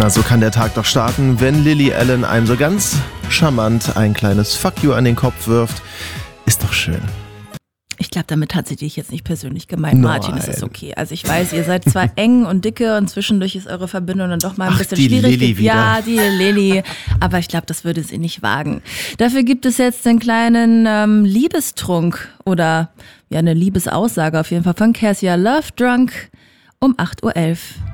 Na, so kann der Tag doch starten, wenn Lily Allen einem so ganz charmant ein kleines Fuck you an den Kopf wirft. Ist doch schön. Ich glaube, damit hat sie dich jetzt nicht persönlich gemeint. Martin, ist das okay. Also ich weiß, ihr seid zwar eng und dicke und zwischendurch ist eure Verbindung dann doch mal ein bisschen die schwierig. Lilly wieder. Ja, die Lilly. Aber ich glaube, das würde sie nicht wagen. Dafür gibt es jetzt einen kleinen Liebestrunk oder ja eine Liebesaussage auf jeden Fall von Cassia, Love Drunk um 8:11 Uhr.